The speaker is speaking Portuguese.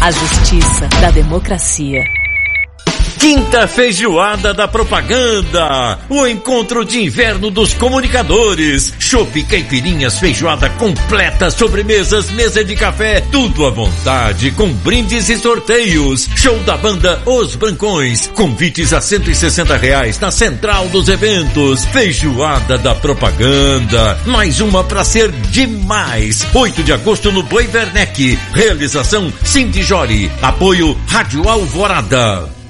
A justiça da democracia. Quinta Feijoada da Propaganda, o encontro de inverno dos comunicadores. Chopp, caipirinhas, feijoada completa, sobremesas, mesa de café, tudo à vontade, com brindes e sorteios. Show da banda Os Brancões, convites a R$160 na central dos eventos. Feijoada da Propaganda, mais uma pra ser demais. 8 de agosto no Boi Werneck. Realização Cindy Jori, apoio Rádio Alvorada.